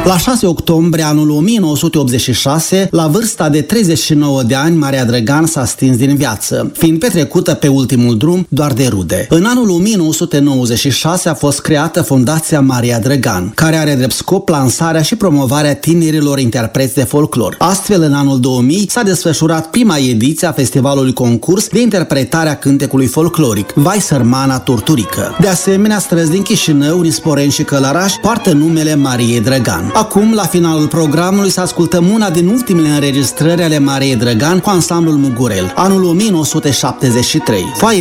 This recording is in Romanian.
La 6 octombrie anul 1986, la vârsta de 39 de ani, Maria Drăgan s-a stins din viață, fiind petrecută pe ultimul drum doar de rude. În anul 1996 a fost creată Fundația Maria Drăgan, care are drept scop lansarea și promovarea tinerilor interpreți de folclor. Astfel, în anul 2000 s-a desfășurat prima ediție a festivalului concurs de interpretare a cântecului folcloric, Vai Sărmana Turturică. De asemenea, străzi din Chișinău, Nisporeni și Călăraș poartă numele Mariei Drăgan. Acum, la finalul programului, să ascultăm una din ultimele înregistrări ale Mariei Drăgan cu ansamblul Mugurel, anul 1973. Foaie